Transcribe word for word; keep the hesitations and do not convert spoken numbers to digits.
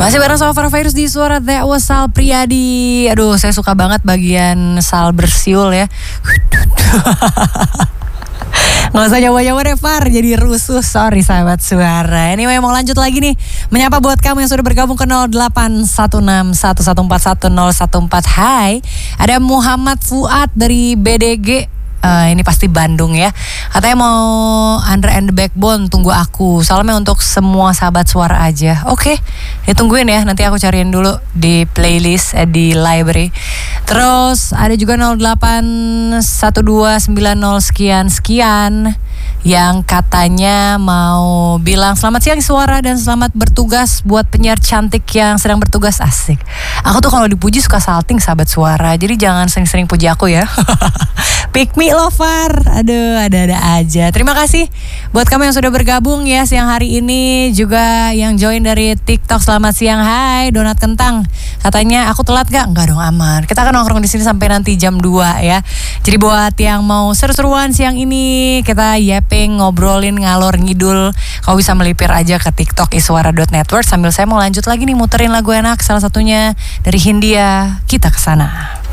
Masih bareng sama Farah Virus di Suara That Was Sal Priadi. Aduh, saya suka banget bagian Sal bersiul ya. Nggak usah nyawa-nyawa deh Far, jadi rusuh. Sorry sahabat suara. Anyway, mau lanjut lagi nih. Menyapa buat kamu yang sudah bergabung ke nol delapan satu enam satu satu empat satu nol satu empat. Hai, ada Muhammad Fuad dari B D G. Uh, ini pasti Bandung ya. Katanya mau Andre and the Backbone, tunggu aku. Salamnya untuk semua sahabat suara aja. Oke, okay, ditungguin ya. Nanti aku cariin dulu di playlist eh, di library. Terus ada juga nol delapan satu dua sembilan nol sekian sekian yang katanya mau bilang selamat siang suara dan selamat bertugas buat penyiar cantik yang sedang bertugas. Asik. Aku tuh kalau dipuji suka salting sahabat suara. Jadi jangan sering-sering puji aku ya. Pick me lover. Aduh, ada-ada aja. Terima kasih buat kamu yang sudah bergabung ya siang hari ini, juga yang join dari TikTok. Selamat siang. Hai, Donat Kentang. Katanya aku telat gak? Enggak dong, aman. Kita akan nongkrong di sini sampai nanti jam dua ya. Jadi buat yang mau seru-seruan siang ini, kita yapping, ngobrolin, ngalor ngidul, kau bisa melipir aja ke TikTok iswara dot network sambil saya mau lanjut lagi nih muterin lagu enak, salah satunya dari Hindia. Kita kesana.